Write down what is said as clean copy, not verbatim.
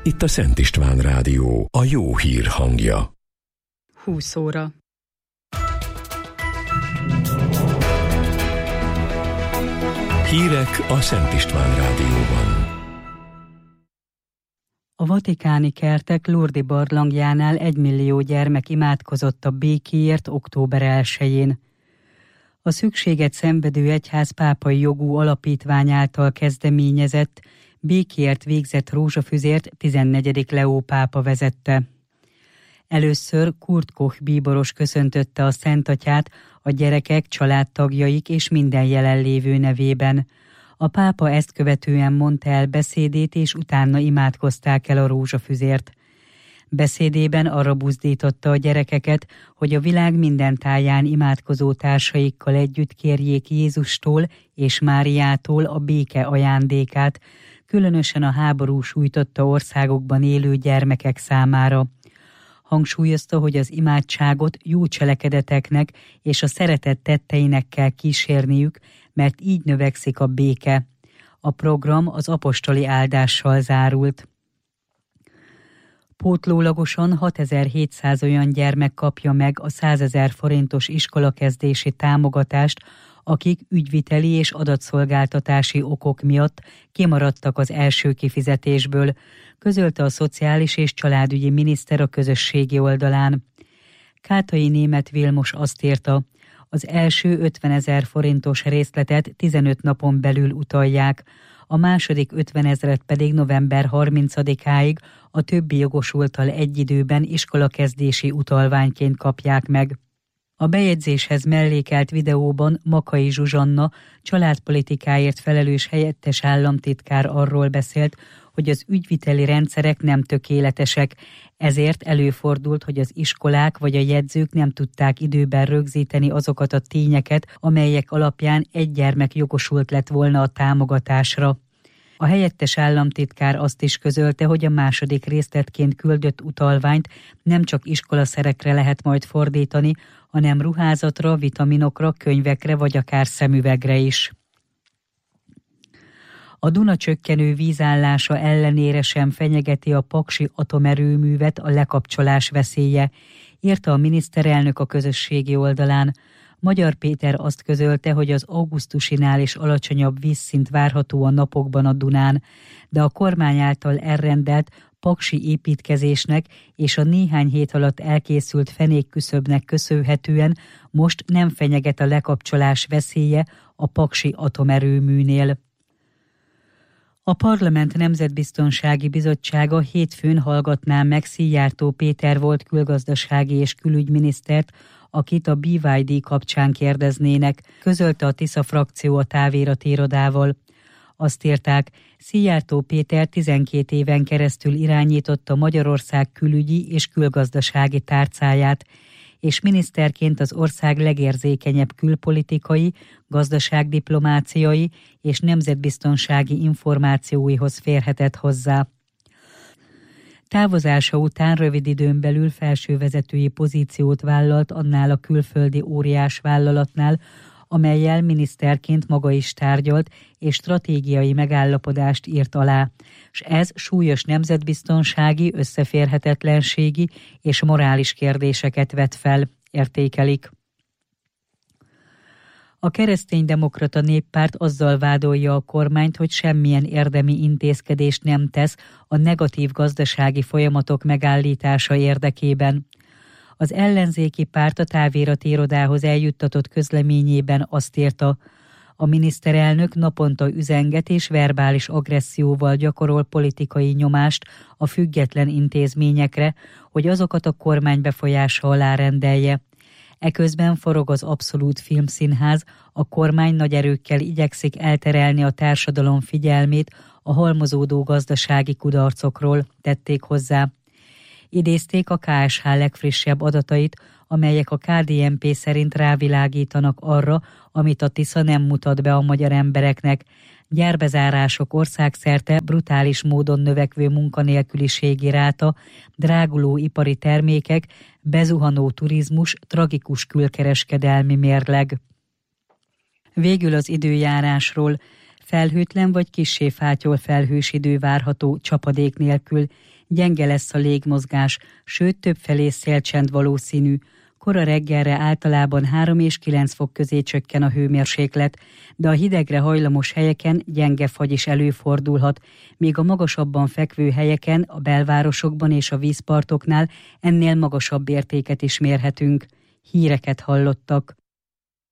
Itt a Szent István Rádió, a jó hír hangja. 20 óra. Hírek a Szent István Rádióban. A vatikáni kertek Lourdes barlangjánál 1 millió gyermek imádkozott a békéért október 1-jén. A szükséget szenvedő egyház pápai jogú alapítvány által kezdeményezett, békéért végzett rózsafüzért 14. Leó pápa vezette. Először Kurt Koch bíboros köszöntötte a Szent Atyát a gyerekek, családtagjaik és minden jelenlévő nevében. A pápa ezt követően mondta el beszédét, és utána imádkozták el a rózsafüzért. Beszédében arra buzdította a gyerekeket, hogy a világ minden táján imádkozó társaikkal együtt kérjék Jézustól és Máriától a béke ajándékát, különösen a háború sújtotta országokban élő gyermekek számára. Hangsúlyozta, hogy az imádságot jó cselekedeteknek és a szeretet tetteinek kell kísérniük, mert így növekszik a béke. A program az apostoli áldással zárult. Pótlólagosan 6700 olyan gyermek kapja meg a 100 000 forintos iskolakezdési támogatást, akik ügyviteli és adatszolgáltatási okok miatt kimaradtak az első kifizetésből, közölte a Szociális és Családügyi Miniszter a közösségi oldalán. Kátai Németh Vilmos azt írta, az első 50 000 forintos részletet 15 napon belül utalják, a második 50 000 pedig november 30-áig a többi jogosulttal egy időben iskolakezdési utalványként kapják meg. A bejegyzéshez mellékelt videóban Makai Zsuzsanna, családpolitikáért felelős helyettes államtitkár arról beszélt, hogy az ügyviteli rendszerek nem tökéletesek, ezért előfordult, hogy az iskolák vagy a jegyzők nem tudták időben rögzíteni azokat a tényeket, amelyek alapján egy gyermek jogosult lett volna a támogatásra. A helyettes államtitkár azt is közölte, hogy a második részletként küldött utalványt nem csak iskolaszerekre lehet majd fordítani, hanem ruházatra, vitaminokra, könyvekre vagy akár szemüvegre is. A Duna csökkenő vízállása ellenére sem fenyegeti a paksi atomerőművet a lekapcsolás veszélye, írta a miniszterelnök a közösségi oldalán. Magyar Péter azt közölte, hogy az augusztusinál is alacsonyabb vízszint várható a napokban a Dunán, de a kormány által elrendelt paksi építkezésnek és a néhány hét alatt elkészült fenékküszöbnek köszönhetően most nem fenyeget a lekapcsolás veszélye a paksi atomerőműnél. A Parlament Nemzetbiztonsági Bizottsága hétfőn hallgatná meg Szijjártó Péter volt külgazdasági és külügyminisztert, akit a BYD kapcsán kérdeznének, közölte a Tisza frakció a távirati irodával. Azt írták, Szijjártó Péter 12 éven keresztül irányította Magyarország külügyi és külgazdasági tárcáját, és miniszterként az ország legérzékenyebb külpolitikai, gazdaságdiplomáciai és nemzetbiztonsági információihoz férhetett hozzá. Távozása után rövid időn belül felsővezetői pozíciót vállalt annál a külföldi óriás vállalatnál, amellyel miniszterként maga is tárgyalt és stratégiai megállapodást írt alá, s ez súlyos nemzetbiztonsági, összeférhetetlenségi és morális kérdéseket vet fel, értékelik. A Kereszténydemokrata Néppárt azzal vádolja a kormányt, hogy semmilyen érdemi intézkedést nem tesz a negatív gazdasági folyamatok megállítása érdekében. Az ellenzéki párt a távirati irodához eljuttatott közleményében azt írta, a miniszterelnök naponta üzenget és verbális agresszióval gyakorol politikai nyomást a független intézményekre, hogy azokat a kormány befolyása alá rendelje. Eközben forog az Abszolút Filmszínház, a kormány nagy erőkkel igyekszik elterelni a társadalom figyelmét a halmozódó gazdasági kudarcokról, tették hozzá. Idézték a KSH legfrissebb adatait, amelyek a KDNP szerint rávilágítanak arra, amit a Tisza nem mutat be a magyar embereknek. Gyárbezárások országszerte, brutális módon növekvő munkanélküliségi ráta, dráguló ipari termékek, bezuhanó turizmus, tragikus külkereskedelmi mérleg. Végül az időjárásról. Felhőtlen vagy kissé fátyol felhős idő várható csapadék nélkül, gyenge lesz a légmozgás, sőt többfelé szélcsend valószínű. Kora reggelre általában 3 és 9 fok közé csökken a hőmérséklet, de a hidegre hajlamos helyeken gyenge fagy is előfordulhat, míg a magasabban fekvő helyeken, a belvárosokban és a vízpartoknál ennél magasabb értéket is mérhetünk. Híreket hallottak.